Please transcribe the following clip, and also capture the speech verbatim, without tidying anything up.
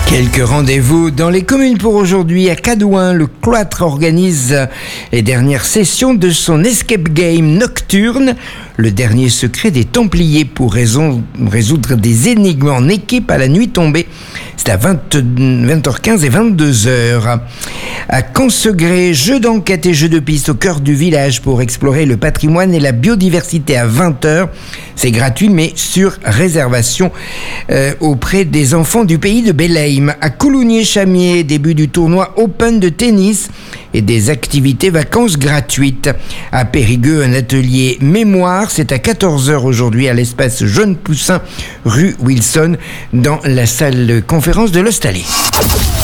Quelques rendez-vous dans les communes pour aujourd'hui. À Cadouin, le cloître organise les dernières sessions de son escape game nocturne, le dernier secret des Templiers, pour raison, résoudre des énigmes en équipe à la nuit tombée. C'est à vingt heures quinze et vingt-deux heures. À Consegré, jeux d'enquête et jeux de piste au cœur du village pour explorer le patrimoine et la biodiversité à vingt heures. C'est gratuit mais sur réservation euh, auprès des enfants du pays de Belém. À Coulounier-Chamier, début du tournoi Open de tennis et des activités vacances gratuites. À Périgueux, un atelier mémoire, c'est à quatorze heures aujourd'hui à l'espace Jeune Poussin, rue Wilson, dans la salle de conférence de l'Hostalet.